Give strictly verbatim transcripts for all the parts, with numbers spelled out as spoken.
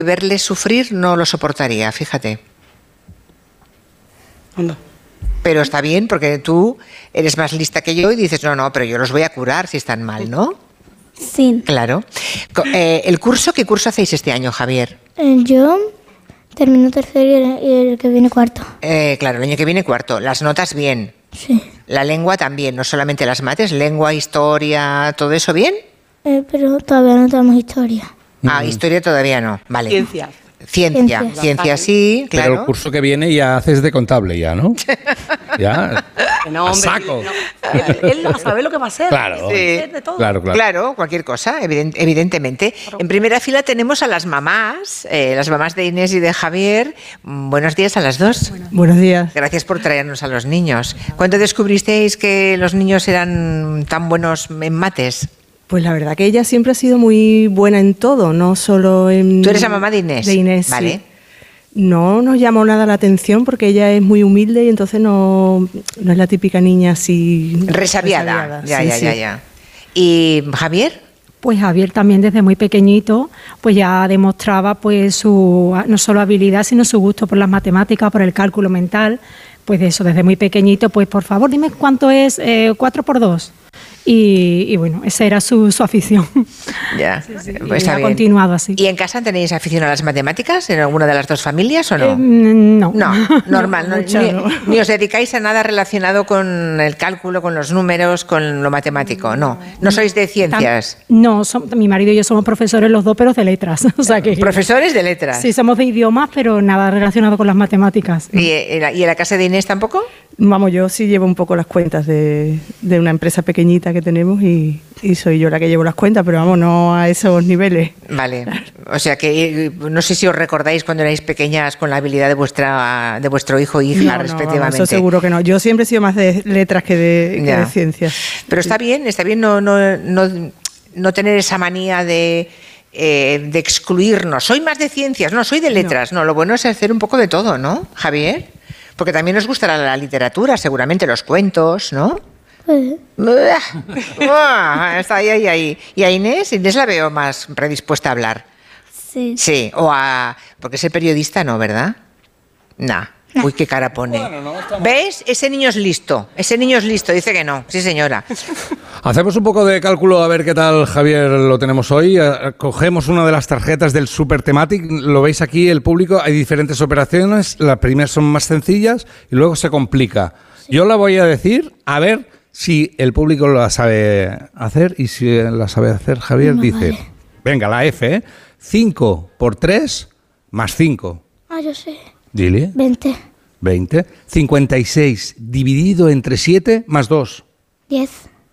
verle sufrir no lo soportaría, fíjate. Anda. Pero está bien, porque tú eres más lista que yo y dices, no, no, pero yo los voy a curar si están mal, ¿no? Sí. Claro. Co- eh, ¿El curso, qué curso hacéis este año, Javier? Eh, Yo termino tercero y el, y el que viene cuarto. Eh, claro, el año que viene cuarto. Las notas bien. Sí. La lengua también, no solamente las mates, lengua, historia, todo eso bien. Eh, pero todavía no tenemos historia. Ah, historia todavía no. Vale. Ciencia. Ciencia, Ciencias. ciencia sí, Pero claro. el curso que viene ya haces de contable ya, ¿no? Ya. Que no, A hombre, saco. no. Él, él no sabe lo que va a hacer. Claro. Él Sí. sabe de todo. Claro, claro. Claro, cualquier cosa, eviden- evidentemente. En primera fila tenemos a las mamás, eh, las mamás de Inés y de Javier. Mm, Buenos días a las dos. Buenos días. Gracias por traernos a los niños. ¿Cuándo descubristeis que los niños eran tan buenos en mates? Pues la verdad que ella siempre ha sido muy buena en todo, no solo en... Tú eres la mamá de Inés. De Inés, sí. Vale. No nos llamó nada la atención porque ella es muy humilde y entonces no, no es la típica niña así... Resabiada. Ya, Sí, ya, sí. ya, ya. ¿Y Javier? Pues Javier también desde muy pequeñito pues ya demostraba pues su no solo habilidad sino su gusto por las matemáticas, por el cálculo mental, pues de eso desde muy pequeñito pues por favor dime cuánto es eh, cuatro por dos y, y bueno esa era su, su afición. Ya, Sí, pues y está ha bien. continuado así. ¿Y en casa tenéis afición a las matemáticas en alguna de las dos familias o no? Eh, no. No, normal. no, mucho ni, no. ni os dedicáis a nada relacionado con el cálculo, con los números, con lo matemático. No, no sois de Tam- ciencias. No, som- mi marido y yo somos profesores los dos, pero de letras. O sea que Profesores de letras. sí, somos de idiomas, pero nada relacionado con las matemáticas. ¿Y en, la, ¿Y en la casa de Inés tampoco? Vamos, yo sí llevo un poco las cuentas de, de una empresa pequeñita que tenemos y, y soy yo la que llevo las cuentas, pero vamos, no a esos niveles. Vale. O sea que eh, no sé si os recordáis cuando erais pequeñas con la habilidad de vuestra de vuestro hijo o hija, No, no, respectivamente. eso seguro que no. Yo siempre he sido más de letras que de, que Ya. de ciencias. Pero está bien, está bien no, no, no, no tener esa manía de, eh, de excluirnos. Soy más de ciencias, no, soy de letras. No. no, lo bueno es hacer un poco de todo, ¿no, Javier? Porque también os gustará la literatura, seguramente los cuentos, ¿no? Pues, Ah, está ahí, ahí, ahí. Y a Inés, Inés la veo más predispuesta a hablar. sí. Sí, o a... Porque ser periodista no, ¿verdad? Nah. Uy, qué cara pone. ¿Ves? Ese niño es listo. Ese niño es listo. Dice que no. Sí, señora. Hacemos un poco de cálculo a ver qué tal, Javier, lo tenemos hoy. Eh, Cogemos una de las tarjetas del Super Thematic. Lo veis aquí, el público. Hay diferentes operaciones. Las primeras son más sencillas y luego se complica. Yo la voy a decir, a ver si el público la sabe hacer. Y si la sabe hacer, Javier No, dice... vale. Venga, la F, ¿eh? cinco por tres más cinco. Ah, yo sé. Dile. veinte. veinte. cincuenta y seis dividido entre siete más dos. diez.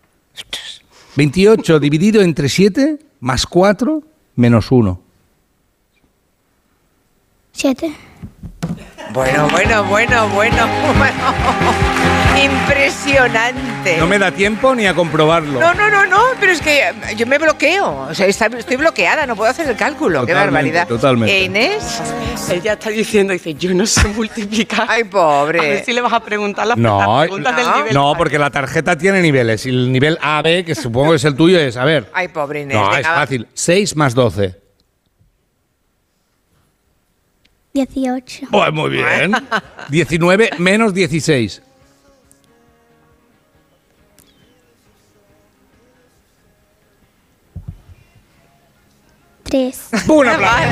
veintiocho dividido entre siete más cuatro menos uno. siete. Bueno, bueno, bueno, bueno. Impresionante. No me da tiempo ni a comprobarlo. No, no, no, no, pero es que yo me bloqueo. O sea, está- estoy bloqueada, no puedo hacer el cálculo. Qué Totalmente, barbaridad. totalmente. ¿E Inés? Ella está diciendo, dice, yo no sé multiplicar. Ay, A ver pobre. si le vas a preguntar las, No, las preguntas del nivel. no, porque la tarjeta tiene niveles. Y el nivel A, B, que supongo que es el tuyo, es, a ver. Ay, pobre Inés. No, venga, es va. fácil. seis más doce. dieciocho. Pues muy bien. diecinueve menos dieciséis. tres. Un aplauso.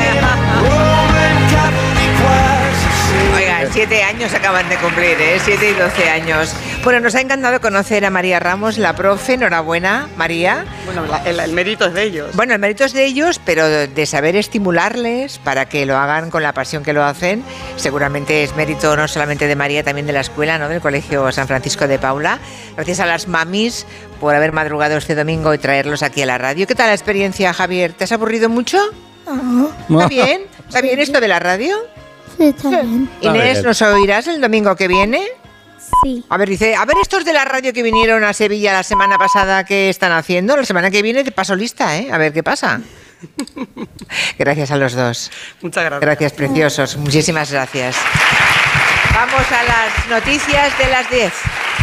Oiga, siete años acaban de cumplir, ¿eh? Siete y doce años. Bueno, nos ha encantado conocer a María Ramos, la profe. Enhorabuena, María. Bueno, la- el, el mérito es de ellos. Bueno, el mérito es de ellos, pero de saber estimularles para que lo hagan con la pasión que lo hacen, seguramente es mérito no solamente de María, también de la escuela, ¿no? Del Colegio San Francisco de Paula. Gracias a las mamis por haber madrugado este domingo y traerlos aquí a la radio. ¿Qué tal la experiencia, Javier? ¿Te has aburrido mucho? Ah, ¿Está bien? ¿Está bien esto de la radio? sí, está bien. Está Inés, bien. ¿nos oirás el domingo que viene? Sí. A ver, dice, a ver estos de la radio que vinieron a Sevilla la semana pasada, ¿qué están haciendo? La semana que viene te paso lista, ¿eh? A ver qué pasa. Gracias a los dos. Muchas gracias. Gracias, preciosos. Muchísimas gracias. Vamos a las noticias de las diez.